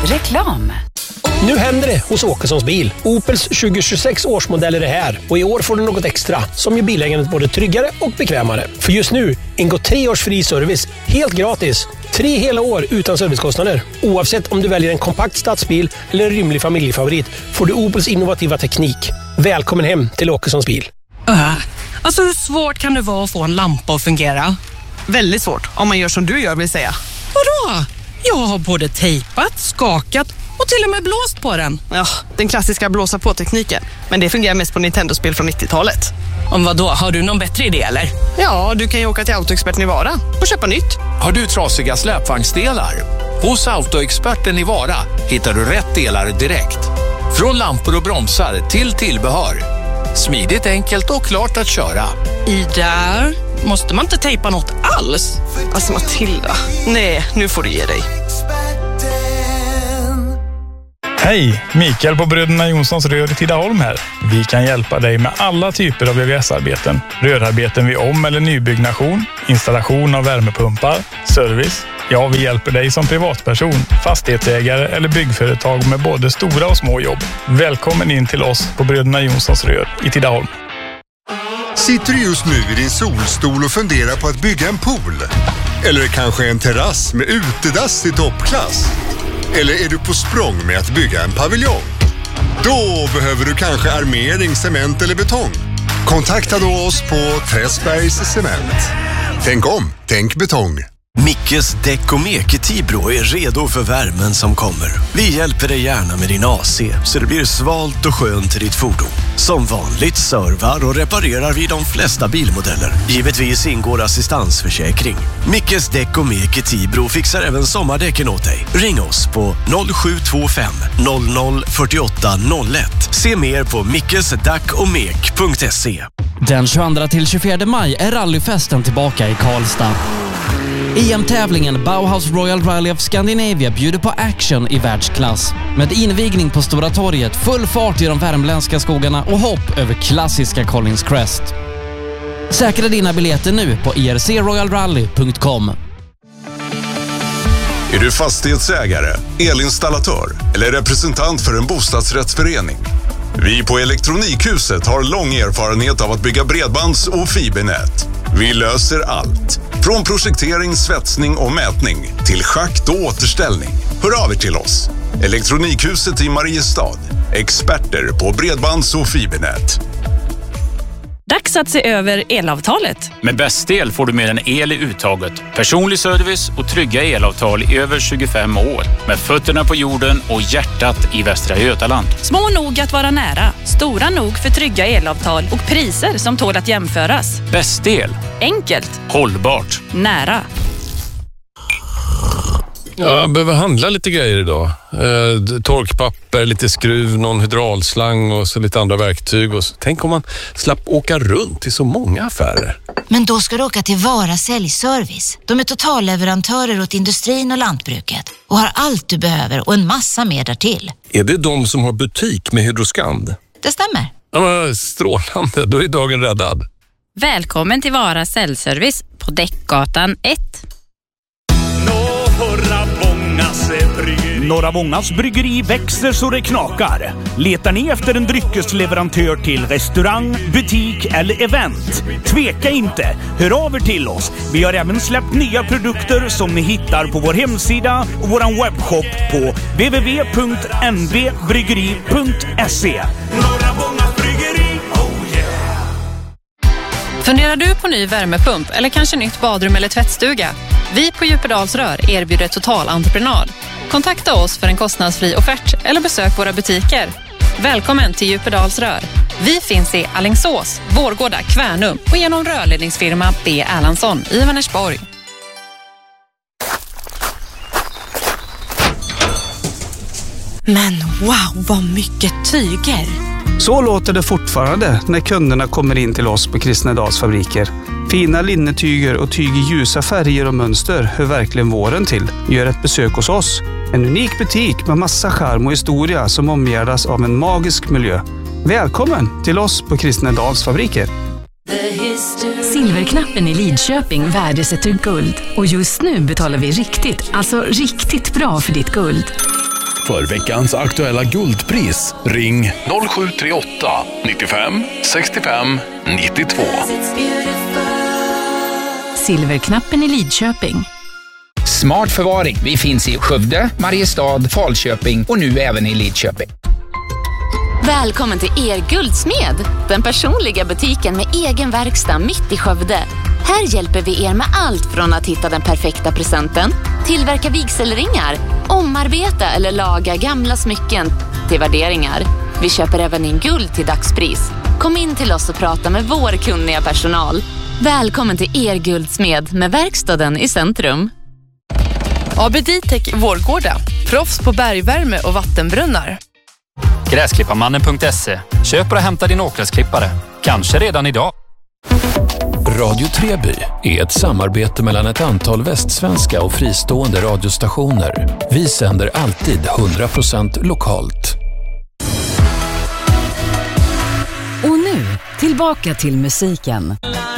Reklam. Nu händer det hos Åkessons bil. Opels 2026 årsmodeller är här och i år får du något extra som gör bilägandet både tryggare och bekvämare. För just nu ingår 3 års fri service helt gratis. 3 hela år utan servicekostnader. Oavsett om du väljer en kompakt stadsbil eller en rymlig familjefavorit får du Opels innovativa teknik. Välkommen hem till Åkessons bil. Alltså hur svårt kan det vara att få en lampa att fungera? Väldigt svårt, om man gör som du gör vill säga. Vadå? Jag har både tejpat, skakat och till och med blåst på den. Ja, den klassiska blåsa på-tekniken. Men det fungerar mest på Nintendo-spel från 90-talet. Om vad då? Har du någon bättre idé eller? Ja, du kan ju åka till Autoexperten i Vara och köpa nytt. Har du trasiga släpvagnsdelar? Hos Autoexperten i Vara hittar du rätt delar direkt. Från lampor och bromsar till tillbehör. Smidigt, enkelt och klart att köra. Ida, måste man inte tejpa något alls? Alltså Matilda, nej, nu får du ge dig. Hej, Mikael på Bröderna Jonssons Rör i Tidaholm här. Vi kan hjälpa dig med alla typer av VVS-arbeten. Rörarbeten vid om- eller nybyggnation, installation av värmepumpar, service. Ja, vi hjälper dig som privatperson, fastighetsägare eller byggföretag med både stora och små jobb. Välkommen in till oss på Bröderna Jonssons Rör i Tidaholm. Sitter du just nu i din solstol och funderar på att bygga en pool? Eller kanske en terrass med utedass i toppklass? Eller är du på språng med att bygga en paviljong? Då behöver du kanske armering, cement eller betong. Kontakta då oss på Träsbergs Cement. Tänk om, tänk betong. Mickes Däck och Meke Tibro är redo för värmen som kommer. Vi hjälper dig gärna med din AC så det blir svalt och skönt till ditt fordon. Som vanligt servar och reparerar vi de flesta bilmodeller. Givetvis ingår assistansförsäkring. Mickes Däck och Meke Tibro fixar även sommardäcken åt dig. Ring oss på 0725 00 48 01. Se mer på mickesdackomek.se. Den 22-24 maj är rallyfesten tillbaka i Karlstad. EM-tävlingen Bauhaus Royal Rally of Scandinavia bjuder på action i världsklass. Med invigning på Stora torget, full fart i de värmländska skogarna och hopp över klassiska Collins Crest. Säkra dina biljetter nu på ircroyalrally.com. Är du fastighetsägare, elinstallatör eller representant för en bostadsrättsförening? Vi på Elektronikhuset har lång erfarenhet av att bygga bredbands- och fibernät. Vi löser allt. Från projektering, svetsning och mätning till schakt och återställning. Hör av er till oss. Elektronikhuset i Mariestad. Experter på bredbands- och fibernät. Dags att se över elavtalet. Med Bäst-el får du mer än el i uttaget, personlig service och trygga elavtal i över 25 år. Med fötterna på jorden och hjärtat i Västra Götaland. Små nog att vara nära, stora nog för trygga elavtal och priser som tål att jämföras. Bäst-el. Enkelt. Hållbart. Nära. Ja, jag behöver handla lite grejer idag. Torkpapper, lite skruv, någon hydraulslang och så lite andra verktyg. Och så. Tänk om man slapp åka runt i så många affärer. Men då ska du åka till Vara säljservice. De är totalleverantörer åt industrin och lantbruket och har allt du behöver och en massa mer därtill. Är det de som har butik med Hydroskand? Det stämmer. Ja, strålande, då är dagen räddad. Välkommen till Vara säljservice på Däckgatan 1. Norra Vångas bryggeri växer så det knakar. Letar ni efter en dryckesleverantör till restaurang, butik eller event? Tveka inte, hör av er till oss. Vi har även släppt nya produkter som ni hittar på vår hemsida och vår webbshop på www.nbbryggeri.se. Norra Vångas bryggeri, oh yeah! Funderar du på ny värmepump eller kanske nytt badrum eller tvättstuga? Vi på Djupedalsrör erbjuder totalentreprenad. Kontakta oss för en kostnadsfri offert eller besök våra butiker. Välkommen till Djupedalsrör. Vi finns i Alingsås, Vårgårda, Kvärnum och genom rörledningsfirma B. Erlandsson i Vänersborg. Men wow, vad mycket tyger! Så låter det fortfarande när kunderna kommer in till oss på Kristnedals fabriker. Fina linnetyger och tyg i ljusa färger och mönster hör verkligen våren till. Gör ett besök hos oss. En unik butik med massa charm och historia som omgärdas av en magisk miljö. Välkommen till oss på Kristnedals fabriker. Silverknappen i Lidköping värdesätter guld. Och just nu betalar vi riktigt, alltså riktigt bra för ditt guld. För veckans aktuella guldpris, ring 0738 95 65 92. Silverknappen i Lidköping. Smart förvaring. Vi finns i Skövde, Mariestad, Falköping och nu även i Lidköping. Välkommen till Guldsmed, den personliga butiken med egen verkstad mitt i Skövde. Här hjälper vi er med allt från att hitta den perfekta presenten, tillverka vigselringar, omarbeta eller laga gamla smycken till värderingar. Vi köper även in guld till dagspris. Kom in till oss och prata med vår kunniga personal. Välkommen till Guldsmed med verkstaden i centrum. ABD-Tech Vårgårda. Proffs på bergvärme och vattenbrunnar. Gräsklipparmannen.se. Köp och hämta din åkgräsklippare. Kanske redan idag. Radio Treby är ett samarbete mellan ett antal västsvenska och fristående radiostationer. Vi sänder alltid 100% lokalt. Och nu, tillbaka till musiken.